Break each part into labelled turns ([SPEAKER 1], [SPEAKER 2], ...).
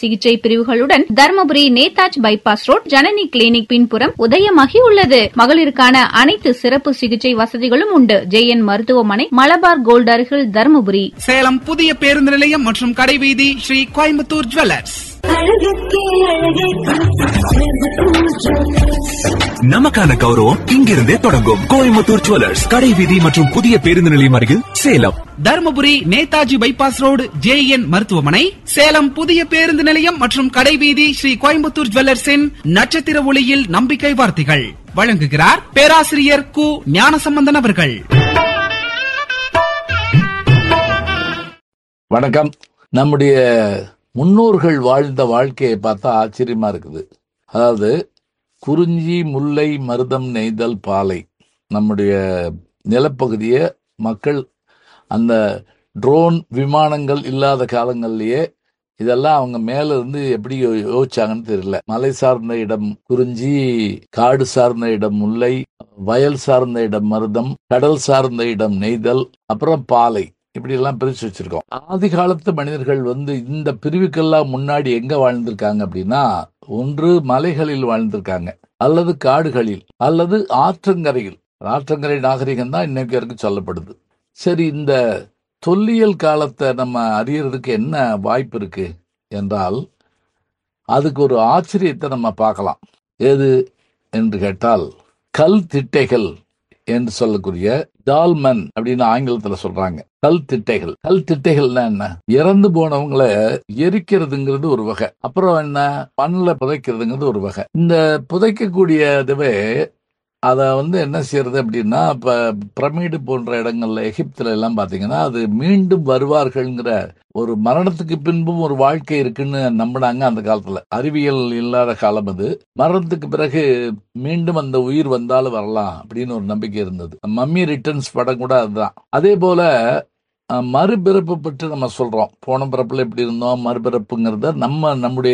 [SPEAKER 1] சிகிச்சை பிரிவுகளுடன் Dharmapuri Netaji bypass road Janani clinic பின்புறம் உதயமாகி உள்ளது. மகளிருக்கான அனைத்து சிறப்பு சிகிச்சை வசதிகளும் உண்டு. JN மருத்துவமனை, மலபார் கோல்ட் அருகில், தர்மபுரி.
[SPEAKER 2] சேலம் புதிய பேருந்து நிலையம் மற்றும் கடைவீதி ஸ்ரீ கோயம்புத்தூர் ஜுவல்லர்ஸ்.
[SPEAKER 3] நமக்கான கௌரவம் இங்கிருந்தே தொடங்கும். கோயம்புத்தூர் ஜுவல்லர்ஸ், கடைவீதி மற்றும் புதிய பேருந்து நிலையம் அருகில், Salem.
[SPEAKER 2] Dharmapuri Netaji bypass road JN மருத்துவமனை, சேலம் புதிய பேருந்து நிலையம் மற்றும் கடைவீதி ஸ்ரீ கோயம்புத்தூர் ஜுவல்லர்ஸின் நட்சத்திர ஒளியில் நம்பிக்கை வார்த்தைகள் வழங்குகிறார் பேராசிரியர் கு ஞானசம்பந்தன் அவர்கள்.
[SPEAKER 4] வணக்கம். நம்முடைய முன்னோர்கள் வாழ்ந்த வாழ்க்கையை பார்த்தா ஆச்சரியமா இருக்குது. அதாவது குறிஞ்சி, முல்லை, மருதம், நெய்தல், பாலை, நம்முடைய நிலப்பகுதியை மக்கள் அந்த ட்ரோன் விமானங்கள் இல்லாத காலங்கள்லயே இதெல்லாம் அவங்க மேல இருந்து எப்படி யோசிச்சாங்கன்னு தெரியல. மலை சார்ந்த இடம் குறிஞ்சி, காடு சார்ந்த இடம் முல்லை, வயல் சார்ந்த இடம் மருதம், கடல் சார்ந்த இடம் நெய்தல், அப்புறம் பாலை, இப்படி எல்லாம் பிரிச்சு வச்சிருக்கோம். ஆதி காலத்து மனிதர்கள் இந்த பிரிவுக்கெல்லாம் முன்னாடி எங்க வாழ்ந்திருக்காங்க அப்படின்னா, ஒன்று மலைகளில் வாழ்ந்திருக்காங்க, அல்லது காடுகளில், அல்லது ஆற்றங்கரையில். ஆற்றங்கரை நாகரிகம் தான் இன்னைக்கு வரைக்கும் சொல்லப்படுது. சரி, இந்த தொல்லியல் காலத்தை நம்ம அறியறதுக்கு என்ன வாய்ப்பு இருக்கு என்றால், அதுக்கு ஒரு ஆச்சரியத்தை நம்ம பார்க்கலாம். எது என்று கேட்டால், கல் திட்டைகள் என்று சொல்லக்கூடிய டால்மன் அப்படின்னு ஆங்கிலத்துல சொல்றாங்க. கல் திட்டைகள். கல் திட்டைகள்னா என்ன? இறந்து போனவங்களை எரிக்கிறதுங்கிறது ஒரு வகை. அப்புறம் என்ன, மண்ணில் புதைக்கிறதுங்கிறது ஒரு வகை. இந்த புதைக்கக்கூடியதுவே அதை என்ன செய்யறது அப்படின்னா, இப்ப பிரமிடு போன்ற இடங்கள்ல எகிப்துல எல்லாம் பாத்தீங்கன்னா, அது மீண்டும் வருவார்கள்ங்கிற ஒரு மரணத்துக்கு பின்பும் ஒரு வாழ்க்கை இருக்குன்னு நம்பினாங்க அந்த காலத்துல. அறிவியல் இல்லாத காலம் அது. மரணத்துக்கு பிறகு மீண்டும் அந்த உயிர் வந்தாலும் வரலாம் அப்படின்னு ஒரு நம்பிக்கை இருந்தது. மம்மி ரிட்டர்ன்ஸ் படம் கூட அதுதான். அதே போல மறுபிறப்பு பற்றி நம்ம சொல்றோம். போன பிறப்புல எப்படி இருந்தோம், மறுபிறப்புங்கிறத நம்முடைய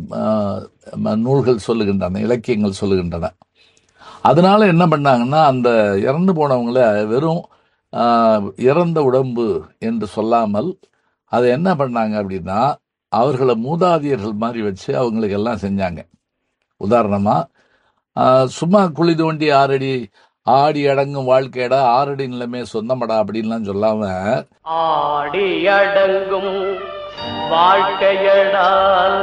[SPEAKER 4] நூல்கள் சொல்லுகின்றன, இலக்கியங்கள் சொல்லுகின்றன. அதனால என்ன பண்ணாங்கன்னா, அந்த இறந்து போனவங்கள வெறும் இறந்த உடம்பு என்று சொல்லாமல் அதை என்ன பண்ணாங்க அப்படின்னா, அவர்களை மூதாதையர்கள் மாதிரி வச்சு அவங்களுக்கு எல்லாம் செஞ்சாங்க. உதாரணமா, சும்மா குழி தோண்டி ஆடி அடங்கும் வாழ்க்கையடா, 6 அடி நிலைமை சொந்தமடா அப்படின்லாம் சொல்லாம,
[SPEAKER 5] ஆடி அடங்கும் வாழ்க்கையடா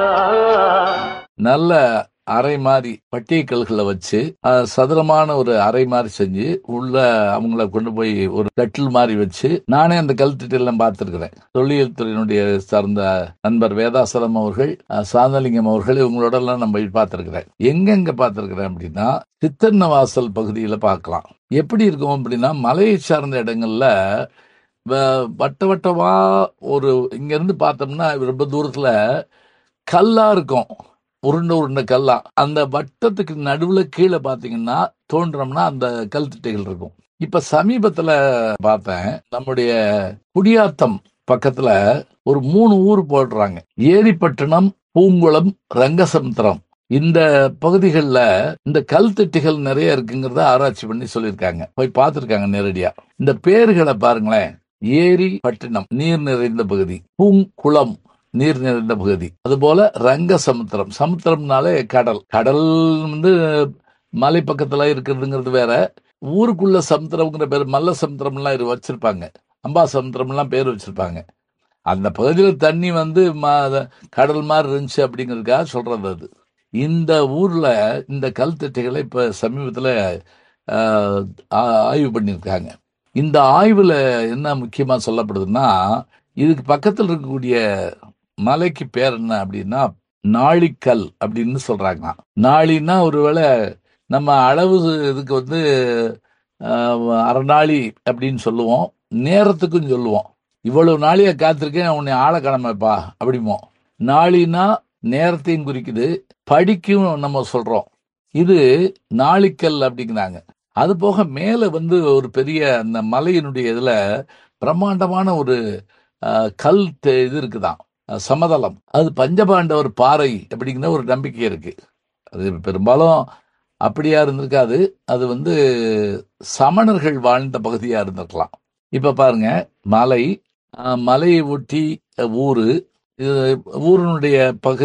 [SPEAKER 4] நல்ல அறை மாதிரி பட்டிய கல்களை வச்சு சதுரமான ஒரு அறை மாதிரி செஞ்சு உள்ள அவங்கள கொண்டு போய் ஒரு கட்டில் மாதிரி வச்சு, நானே அந்த கல்திட்டெல்லாம் பார்த்திருக்கிறேன். தொல்லியல் துறையினுடைய சார்ந்த நண்பர் வேதாசலம் அவர்கள், சாந்தலிங்கம் அவர்கள், இவங்களோட எல்லாம் நம்ம பார்த்திருக்கிறேன். எங்கெங்க பார்த்திருக்கிறேன் அப்படின்னா, சித்தன்னவாசல் பகுதியில பார்க்கலாம். எப்படி இருக்கும் அப்படின்னா, மலையை சார்ந்த இடங்கள்ல வட்ட வட்டமா ஒரு இங்க இருந்து பார்த்தோம்னா ரொம்ப தூரத்துல கல்லா இருக்கும், உருண்டை கல்லா. அந்த வட்டத்துக்கு நடுவுல கீழே பாத்தீங்கன்னா தோன்றோம்னா அந்த கல் திட்டைகள் இருக்கும். இப்ப சமீபத்துல பார்த்தேன், நம்முடைய குடியாத்தம் பக்கத்துல ஒரு 3 ஊர் போடுறாங்க. ஏரிப்பட்டினம், பூங்குளம், ரங்கசமுத்திரம். இந்த பகுதிகளில் இந்த கல் திட்டைகள் நிறைய இருக்குங்கிறத ஆராய்ச்சி பண்ணி சொல்லியிருக்காங்க. போய் பார்த்திருக்காங்க நேரடியா. இந்த பேர்களை பாருங்களேன். ஏரி பட்டினம், நீர் நிறைந்த பகுதி. பூங்குளம், நீர் நிறைந்த பகுதி. அதுபோல ரங்க சமுத்திரம். சமுத்திரம்னாலே கடல். கடல் மலை பக்கத்துல இருக்கிறதுங்கிறது வேற. ஊருக்குள்ள சமுத்திரம்ங்கிற பேர் மல்ல சமுத்திரம் எல்லாம் வச்சிருப்பாங்க, அம்பா சமுத்திரம் எல்லாம் பேர் வச்சிருப்பாங்க. அந்த பகுதியில தண்ணி கடல் மாதிரி இருந்துச்சு அப்படிங்கிறதுக்காக சொல்றது அது. இந்த ஊர்ல இந்த கல் திட்டைகளை இப்ப சமீபத்துல ஆய்வு பண்ணியிருக்காங்க. இந்த ஆய்வுல என்ன முக்கியமா சொல்லப்படுதுன்னா, இதுக்கு பக்கத்தில் இருக்கக்கூடிய மலைக்கு பேர் என்ன அப்படின்னா நாளிக்கல் அப்படின்னு சொல்றாங்க. நாளின்னா ஒருவேளை நம்ம அளவு இதுக்கு அரை நாளி அப்படின்னு சொல்லுவோம், நேரத்துக்கும் சொல்லுவோம். இவ்வளவு நாளியா காத்திருக்கேன், உன்னை ஆளை கடமைப்பா அப்படிமோ. நாளினா நேரத்தையும் குறிக்குது, படிக்கும் நம்ம சொல்றோம். இது நாளிக்கல் அப்படிங்கிறாங்க. அது போக மேல ஒரு பெரிய அந்த மலையினுடைய இதுல பிரம்மாண்டமான ஒரு கல் இது இருக்குதான், சமதளம். அது பஞ்சபாண்டவர் பாறை அப்படிங்கிற ஒரு நம்பிக்கை இருக்கு. அது பெரும்பாலும் அப்படியா இருந்திருக்காது, அது சமணர்கள் வாழ்ந்த பகுதியா இருந்திருக்கலாம். இப்ப பாருங்க, மலையை ஒட்டி ஊரு, ஊரினுடைய பகுதி